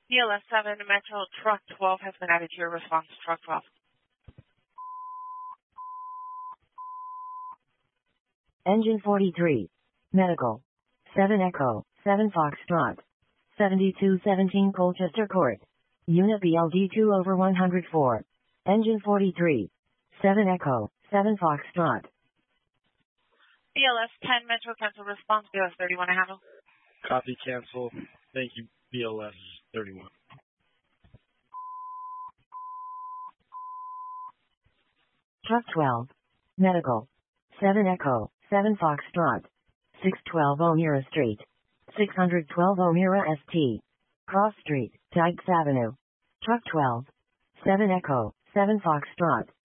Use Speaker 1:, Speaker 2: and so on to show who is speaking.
Speaker 1: BLS 7 Metro Truck 12 has been added to your response. Truck 12.
Speaker 2: Engine 43. Medical. 7 Echo, 7 Foxtrot. 7217 Colchester Court. Unit BLD 2 over 104. Engine 43. 7 Echo, 7 Foxtrot.
Speaker 1: BLS 10 Metro cancel response. BLS 31 to handle.
Speaker 3: Copy, cancel. Thank you, BLS 31.
Speaker 2: Truck 12. Medical. 7 Echo, 7 Foxtrot. 612 O'Meara Street. 612 O'Meara ST. Cross Street, Dykes Avenue. Truck 12. 7 Echo, 7 Foxtrot.